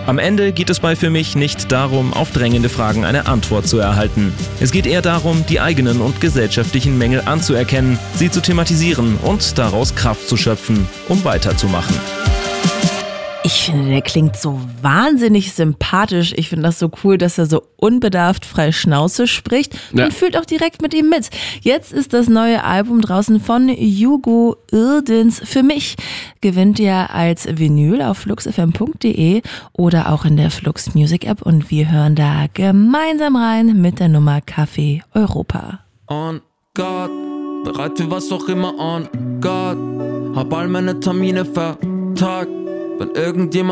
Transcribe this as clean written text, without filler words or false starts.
Am Ende geht es bei Für mich nicht darum, auf drängende Fragen eine Antwort zu erhalten. Es geht eher darum, die eigenen und gesellschaftlichen Mängel anzuerkennen, sie zu thematisieren und daraus Kraft zu schöpfen, um weiterzumachen. Ich finde, der klingt so wahnsinnig sympathisch. Ich finde das so cool, dass er so unbedarft frei Schnauze spricht. Man fühlt auch direkt mit ihm mit. Jetzt ist das neue Album draußen von Hugo Irdens. Für mich gewinnt ihr als Vinyl auf fluxfm.de oder auch in der Flux Music App. Und wir hören da gemeinsam rein mit der Nummer Café Europa. On God, bereit für was auch immer on God. Hab all meine Termine vertagt. Wenn irgendjemand